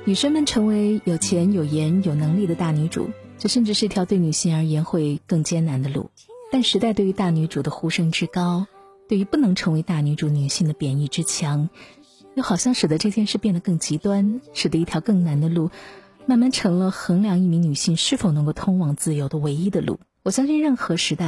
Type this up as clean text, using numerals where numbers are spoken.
女生们成为有钱有颜有能力的大女主，这甚至是一条对女性而言会更艰难的路。但时代对于大女主的呼声之高，对于不能成为大女主女性的贬义之强，又好像使得这件事变得更极端，使得一条更难的路慢慢成了衡量一名女性是否能够通往自由的唯一的路。我相信任何时代